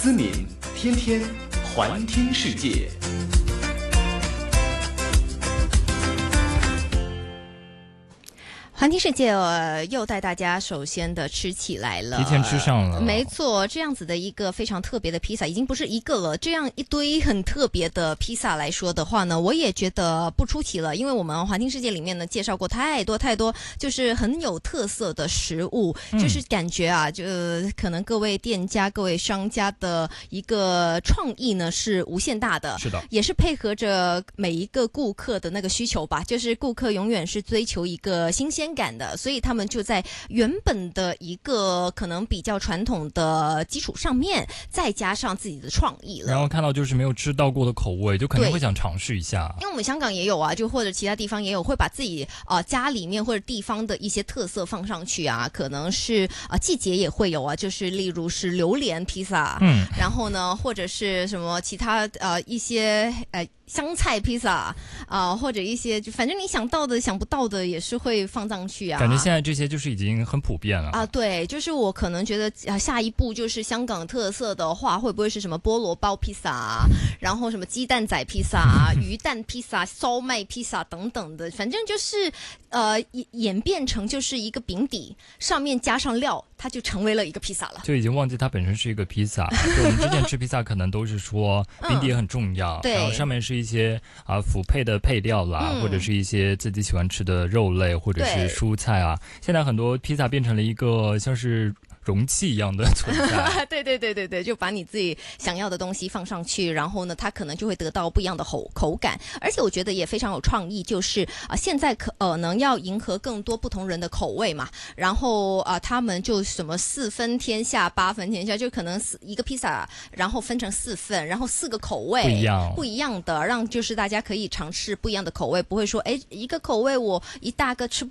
思敏，天天环听世界。 环听世界又带大家首先的吃起来了， 提前吃上了， 没错，这样子的一个非常特别的披萨，已经不是一个了，这样一堆很特别的披萨来说的话呢，我也觉得不出奇了，因为我们环听世界里面呢介绍过太多，就是很有特色的食物，就是感觉啊，就可能各位店家、各位商家的一个创意呢是无限大的， 是的， 也是配合着每一个顾客的那个需求吧，就是顾客永远是追求一个新鲜感的，所以他们就在原本的一个可能比较传统的基础上面，再加上自己的创意了。 然后看到就是没有吃到过的口味，就肯定会想尝试一下。 因为我们香港也有啊，就或者其他地方也有，会把自己家里面或者地方的一些特色放上去啊，可能是季节也会有啊，就是例如是榴莲披萨，然后呢或者是什么其他一些香菜披萨或者一些就反正你想到的想不到的也是会放上去啊。 感觉现在这些就是已经很普遍了啊。对，就是我可能觉得下一步就是香港特色的话，会不会是什么菠萝包披萨啊，然后什么鸡蛋仔披萨啊、鱼蛋披萨、烧麦披萨等等的，反正就是演变成就是一个饼底上面加上料，它就成为了一个披萨了， 就已经忘记它本身是一个披萨。就我们之前吃披萨可能都是说饼底也很重要，然后上面是一些辅配的配料啦，或者是一些自己喜欢吃的肉类或者是蔬菜啊。现在很多披萨变成了一个像是容器一样的存在。 对，就把你自己想要的东西放上去，然后呢它可能就会得到不一样的口感。而且我觉得也非常有创意，就是现在可能要迎合更多不同人的口味嘛，然后他们就什么4分天下8分天下，就可能一个披萨然后分成4份，然后4个口味不一样的，让就是大家可以尝试不一样的口味，不会说一个口味我一大个吃不